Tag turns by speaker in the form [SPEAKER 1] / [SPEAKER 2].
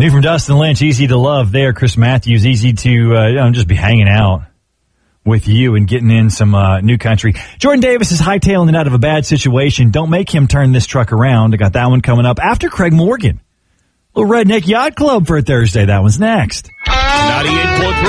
[SPEAKER 1] New from Dustin Lynch, easy to love there. Chris Matthews, easy to just be hanging out with you and getting in some new country. Jordan Davis is hightailing it out of a bad situation. Don't make him turn this truck around. I got that one coming up after Craig Morgan. Little Redneck Yacht Club for a Thursday. That one's next.
[SPEAKER 2] 98.3